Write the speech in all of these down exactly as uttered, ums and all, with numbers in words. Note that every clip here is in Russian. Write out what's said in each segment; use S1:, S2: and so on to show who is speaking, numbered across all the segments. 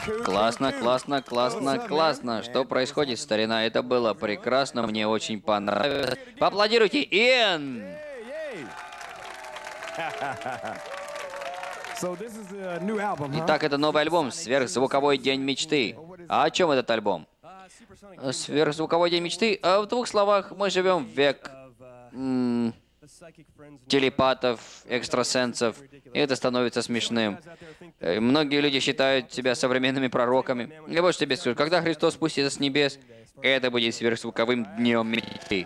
S1: Классно, классно, классно, классно. Что происходит, старина? Это было прекрасно, мне очень понравилось. Поаплодируйте, Иэн! Итак, это новый альбом «Сверхзвуковой день мечты». А о чем этот альбом? «Сверхзвуковой день мечты»? А в двух словах, мы живем в век м, телепатов, экстрасенсов, и это становится смешным. Э, Многие люди считают себя современными пророками. И вот что тебе скажу, когда Христос спустится с небес, это будет сверхзвуковым днем мечты.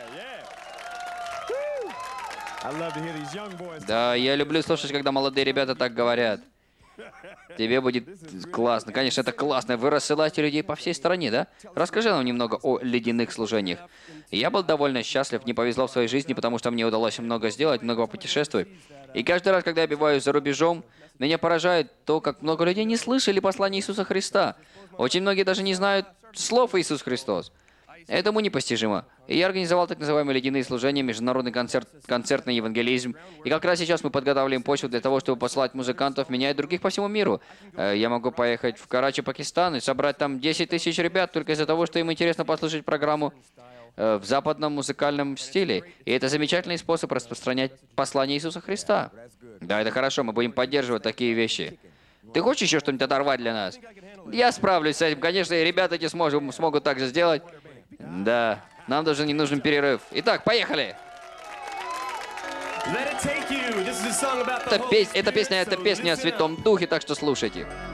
S1: Да, я люблю слушать, когда молодые ребята так говорят. Тебе будет классно. Конечно, это классно. Вы рассылаете людей по всей стране, да? Расскажи нам немного о ледяных служениях. Я был довольно счастлив, не повезло в своей жизни, потому что мне удалось много сделать, много путешествовать. И каждый раз, когда я бываю за рубежом, меня поражает то, как много людей не слышали послания Иисуса Христа. Очень многие даже не знают слов Иисус Христос. Этому непостижимо. И я организовал так называемые ледяные служения, международный концерт, концертный евангелизм. И как раз сейчас мы подготавливаем почву для того, чтобы послать музыкантов, меня и других по всему миру. Э, Я могу поехать в Карачи, Пакистан, и собрать там десять тысяч ребят только из-за того, что им интересно послушать программу э, в западном музыкальном стиле. И это замечательный способ распространять послание Иисуса Христа. Да, это хорошо, мы будем поддерживать такие вещи. Ты хочешь еще что-нибудь оторвать для нас? Я справлюсь с этим, конечно, и ребята эти сможем, смогут так же сделать. Да, нам даже не нужен перерыв. Итак, поехали!
S2: Let it take you. This is a song about the
S1: Это,
S2: Holy
S1: пес- эта
S2: Spirit,
S1: песня, это
S2: so
S1: песня о
S2: listen up.
S1: Святом Духе, так что слушайте.